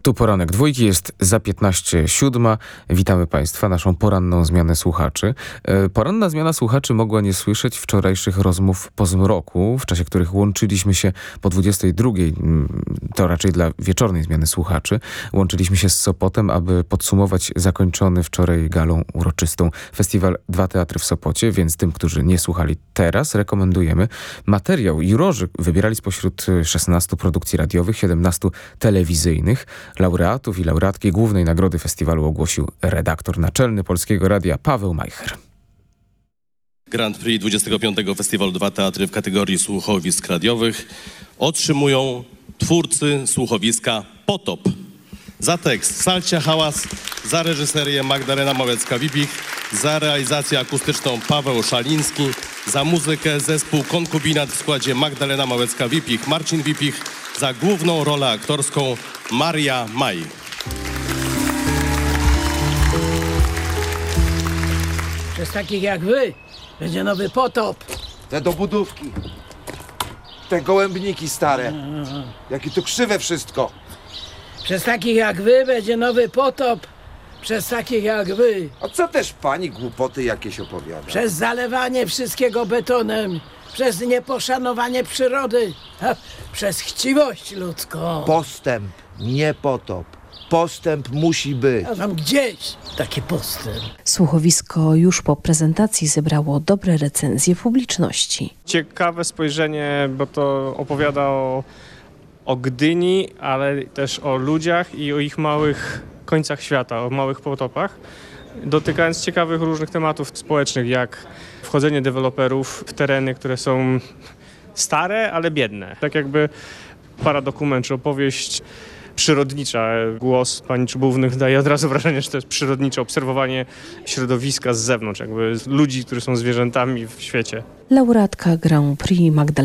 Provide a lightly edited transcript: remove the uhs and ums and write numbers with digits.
Tu poranek dwójki, jest za 15:07. Witamy Państwa, naszą poranną zmianę słuchaczy. Poranna zmiana słuchaczy mogła nie słyszeć wczorajszych rozmów po zmroku, w czasie których łączyliśmy się po 22:00, to raczej dla wieczornej zmiany słuchaczy, łączyliśmy się z Sopotem, aby podsumować zakończony wczoraj galą uroczystą festiwal Dwa Teatry w Sopocie, więc tym, którzy nie słuchali teraz, rekomendujemy materiał. Jurorzy wybierali spośród 16 produkcji radiowych, 17 telewizyjnych. Laureatów i laureatki głównej nagrody festiwalu ogłosił redaktor naczelny Polskiego Radia Paweł Majcher. Grand Prix 25. Festiwalu Dwa Teatry w kategorii słuchowisk radiowych otrzymują twórcy słuchowiska Potop. Za tekst Salcia Hałas, za reżyserię Magdalena Małecka-Wipich, za realizację akustyczną Paweł Szaliński, za muzykę zespół Konkubinat w składzie Magdalena Małecka-Wipich, Marcin Wipich, za główną rolę aktorską Maria Maj. Przez takich jak wy będzie nowy potop. Te dobudówki, te gołębniki stare, jakie tu krzywe wszystko. Przez takich jak wy będzie nowy potop. Przez takich jak wy. A co też pani głupoty jakieś opowiada? Przez zalewanie wszystkiego betonem. Przez nieposzanowanie przyrody. Przez chciwość ludzką. Postęp, nie potop. Postęp musi być. A tam gdzieś taki postęp. Słuchowisko już po prezentacji zebrało dobre recenzje publiczności. Ciekawe spojrzenie, bo to opowiada o Gdyni, ale też o ludziach i o ich małych końcach świata, o małych potopach, dotykając ciekawych różnych tematów społecznych, jak wchodzenie deweloperów w tereny, które są stare, ale biedne. Tak jakby paradokument czy opowieść przyrodnicza. Głos pani Czubównych daje od razu wrażenie, że to jest przyrodnicze obserwowanie środowiska z zewnątrz, jakby ludzi, którzy są zwierzętami w świecie. Laureatka Grand Prix Magdalena